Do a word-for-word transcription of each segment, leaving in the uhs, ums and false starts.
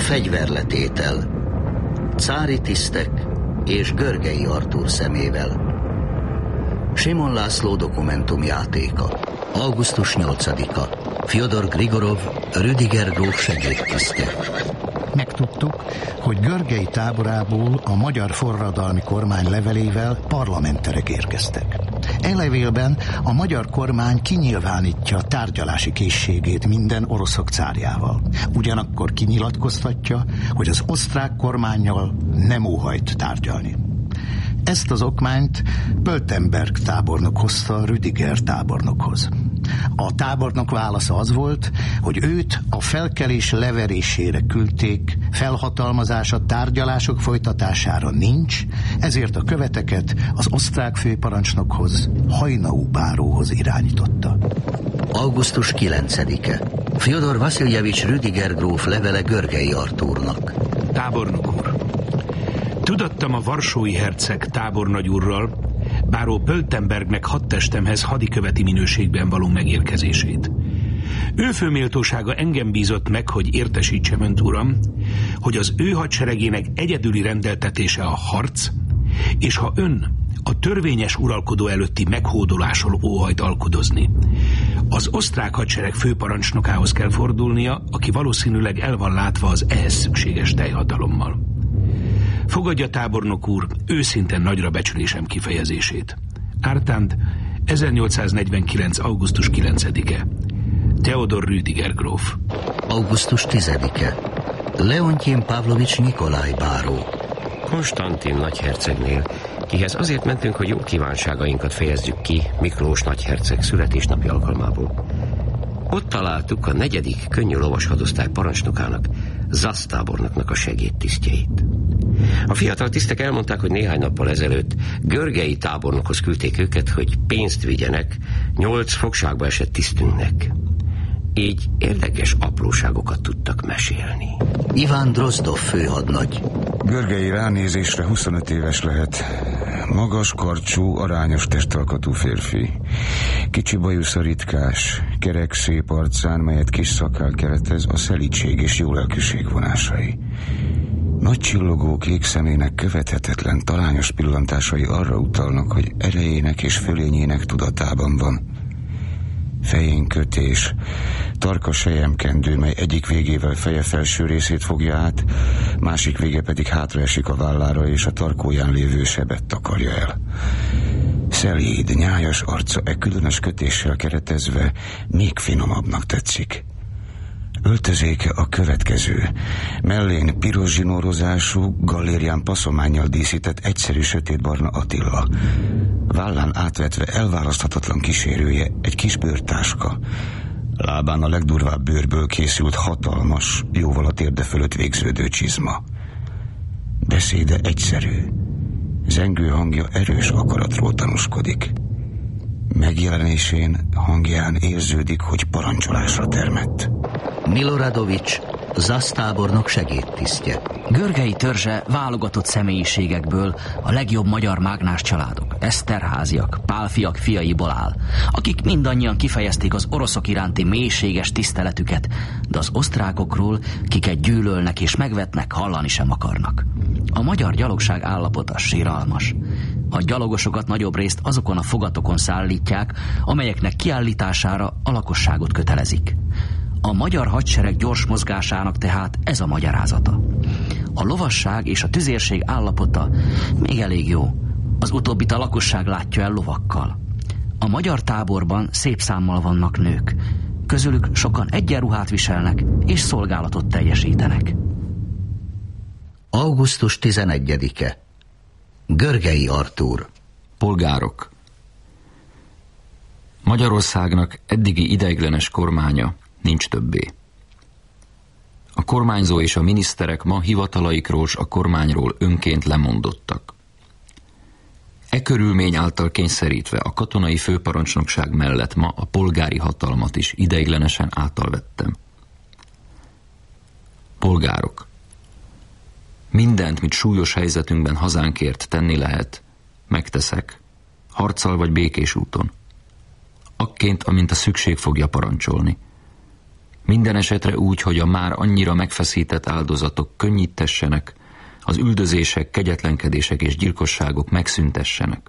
fegyverletétel, cári tisztek és Görgei Artúr szemével. Simon László dokumentumjátéka. augusztus nyolcadika. Fjodor Grigorov, Rüdiger gróf segédtisztje. Megtudtuk, hogy Görgei táborából a magyar forradalmi kormány levelével parlamenterek érkeztek. E levélben a magyar kormány kinyilvánítja tárgyalási készségét minden oroszok cárjával. Ugyanakkor kinyilatkoztatja, hogy az osztrák kormánnyal nem óhajt tárgyalni. Ezt az okmányt Pöltenberg tábornok hozta Rüdiger tábornokhoz. A tábornok válasza az volt, hogy őt a felkelés leverésére küldték, felhatalmazása tárgyalások folytatására nincs, ezért a követeket az osztrák főparancsnokhoz, Hajnau báróhoz irányította. augusztus kilencedike. Fjodor Vasiljevics Rüdiger gróf levele Görgei Artúrnak. Tábornok úr, tudattam a varsói herceg tábornagyúrral, báró Pöltenbergnek hadtestemhez hadiköveti minőségben való megérkezését. Ő főméltósága engem bízott meg, hogy értesítsem önt, uram, hogy az ő hadseregének egyedüli rendeltetése a harc, és ha ön a törvényes uralkodó előtti meghódolásról óhajt alkudozni, az osztrák hadsereg főparancsnokához kell fordulnia, aki valószínűleg el van látva az ehhez szükséges teljhatalommal. Fogadja, tábornok úr, őszintén nagyra becsülésem kifejezését. Ártánd, ezernyolcszáznegyvenkilenc. augusztus kilencedike. Theodor Rüdiger gróf. augusztus tizedike. Leontyin Pavlovics Nikolaj báró. Konstantin nagyhercegnél, kihez azért mentünk, hogy jó kívánságainkat fejezzük ki Miklós nagyherceg születésnapi alkalmából. Ott találtuk a negyedik könnyű lovas hadosztály parancsnokának, Zasz tábornoknak a segédtisztjeit. A fiatal tisztek elmondták, hogy néhány nappal ezelőtt Görgei tábornokhoz küldték őket, hogy pénzt vigyenek nyolc fogságba esett tisztünknek. Így érdekes apróságokat tudtak mesélni. Iván Drozdov főhadnagy. Görgei ránézésre huszonöt éves lehet. Magas, karcsú, arányos testalkatú férfi. Kicsi bajusza ritkás, kerek szép arcán, melyet kis szakkál keretez, a szelídség és jó lelkűség vonásai. Nagy csillogó kék szemének követhetetlen, talányos pillantásai arra utalnak, hogy erejének és fölényének tudatában van. Fején kötés, tarka selyemkendő, mely egyik végével feje felső részét fogja át, másik vége pedig hátraesik a vállára, és a tarkóján lévő sebet takarja el. Szelíd, nyájas arca e különös kötéssel keretezve még finomabbnak tetszik. Öltözéke a következő. Mellén piros zsinórozású, gallérián passzománnyal díszített egyszerű sötétbarna Attila. Vállán átvetve elválaszthatatlan kísérője egy kis bőrtáska. Lábán a legdurvább bőrből készült hatalmas, jóval a térde fölött végződő csizma. Beszéde egyszerű. Zengő hangja erős akaratról tanúskodik. Megjelenésén, hangján érződik, hogy parancsolásra termett. Miloradovics, Zasz tábornok segédtisztje. Görgei törzse válogatott személyiségekből, a legjobb magyar mágnás családok, Eszterháziak, Pálfiak fiaiból áll, akik mindannyian kifejezték az oroszok iránti mélységes tiszteletüket, de az osztrákokról, kiket gyűlölnek és megvetnek, hallani sem akarnak. A magyar gyalogság állapota siralmas. A gyalogosokat nagyobb részt azokon a fogatokon szállítják, amelyeknek kiállítására a lakosságot kötelezik. A magyar hadsereg gyors mozgásának tehát ez a magyarázata. A lovasság és a tüzérség állapota még elég jó. Az utóbbit a lakosság látja el lovakkal. A magyar táborban szép számmal vannak nők. Közülük sokan egyenruhát viselnek és szolgálatot teljesítenek. augusztus tizenegyedike. Görgei Artúr. Polgárok. Magyarországnak eddigi ideiglenes kormánya nincs többé. A kormányzó és a miniszterek ma hivatalaikról s a kormányról önként lemondottak. E körülmény által kényszerítve a katonai főparancsnokság mellett ma a polgári hatalmat is ideiglenesen átalvettem. Polgárok. Mindent, mit súlyos helyzetünkben hazánkért tenni lehet, megteszek, harccal vagy békés úton. Akként, amint a szükség fogja parancsolni. Minden esetre úgy, hogy a már annyira megfeszített áldozatok könnyítessenek, az üldözések, kegyetlenkedések és gyilkosságok megszüntessenek.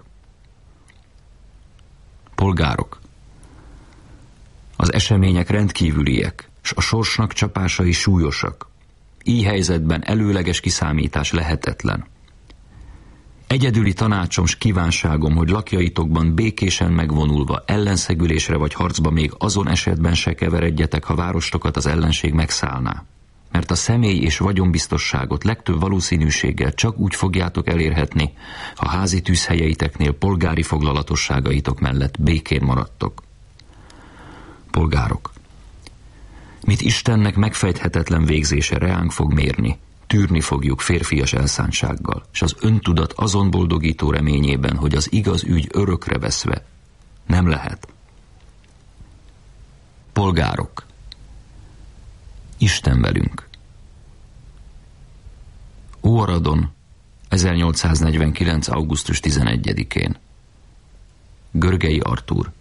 Polgárok! Az események rendkívüliek, s a sorsnak csapásai súlyosak. Így helyzetben előleges kiszámítás lehetetlen. Egyedüli tanácsom s kívánságom, hogy lakjaitokban békésen megvonulva ellenszegülésre vagy harcba még azon esetben se keveredjetek, ha várostokat az ellenség megszállná. Mert a személy és vagyonbiztosságot legtöbb valószínűséggel csak úgy fogjátok elérhetni, ha házi tűzhelyeiteknél polgári foglalatosságaitok mellett békén maradtok. Polgárok! Mit Istennek megfejthetetlen végzése reánk fog mérni, tűrni fogjuk férfias elszántsággal, és az öntudat azon boldogító reményében, hogy az igaz ügy örökre veszve nem lehet. Polgárok! Isten velünk! Óaradon, ezernyolcszáznegyvenkilenc. augusztus tizenegyedikén. Görgei Artúr.